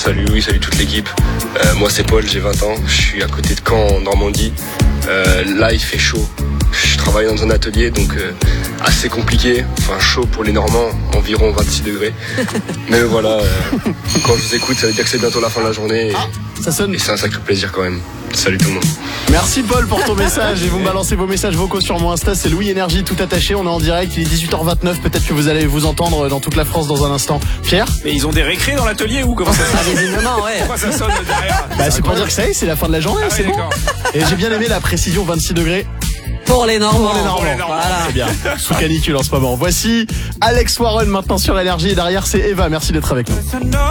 Salut Louis, salut toute l'équipe. Moi c'est Paul, j'ai 20 ans, je suis à côté de Caen en Normandie. Là il fait chaud. Je travaille dans un atelier donc assez compliqué, enfin chaud pour les Normands, environ 26 degrés. Mais voilà, quand je vous écoute ça veut dire que c'est bientôt la fin de la journée et, Ça sonne. et c'est un sacré plaisir quand même. Salut tout le monde. Merci Paul pour ton message et vous me balancez vos messages vocaux sur mon Insta, c'est Louis Énergie tout attaché, on est en direct, il est 18h29, peut-être que vous allez vous entendre dans toute la France dans un instant. Pierre? Mais ils ont des récrés dans l'atelier ou comment ça se passe? Visiblement, ouais. Pourquoi ça sonne derrière? Bah c'est pour dire que ça y est, c'est la fin de la journée, Ah c'est oui, bon. d'accord. Et j'ai bien aimé la précision 26 degrés. Pour les Normands. Pour les Normands. Voilà. C'est bien. Sous canicule en ce moment. Voici Alex Warren maintenant sur Énergie et derrière c'est Eva. Merci d'être avec nous.